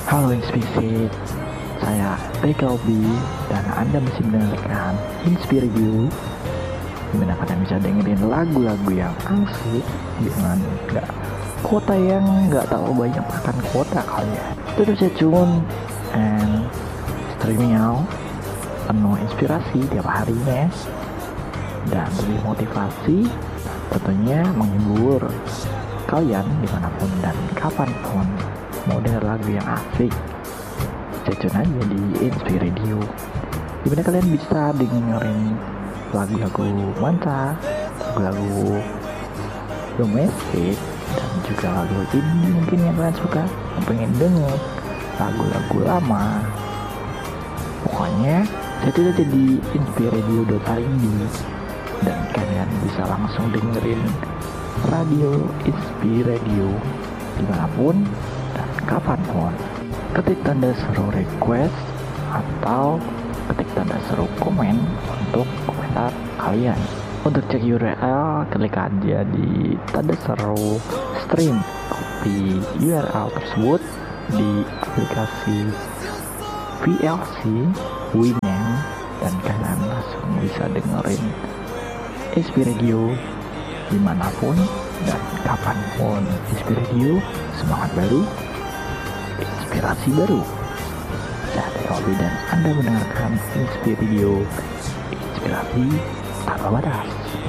Halo Inspisit, saya Tekobi dan Anda masih mendengarkan Inspireview, dimana kalian bisa dengerin lagu-lagu yang asik dengan kota yang nggak terlalu banyak makan kota kali ya. Terus stay tune and streaming out, penuh inspirasi tiap harinya dan lebih motivasi, tentunya menghibur kalian dimanapun dan kapanpun. Mau denger lagu yang asik, stay tune aja di Inspire Radio, dimana kalian bisa dengerin lagu-lagu mantap, lagu domestik, dan juga lagu indie mungkin yang kalian suka, yang pengen denger lagu-lagu lama. Pokoknya stay tune aja di inspireradio.id dan kalian bisa langsung dengerin radio Inspire Radio dimanapun dan kapanpun. Ketik tanda seru request atau ketik tanda seru komen untuk komentar kalian. Untuk cek URL, klik aja di tanda seru stream, copy URL tersebut di aplikasi VLC Winamp dan kalian langsung bisa dengerin Inspire Radio dimanapun dan kapanpun. Inspire Radio, semangat baru, inspirasi baru. Saya Tekobi dan Anda mendengarkan Inspire Radio, inspirasi tanpa batas.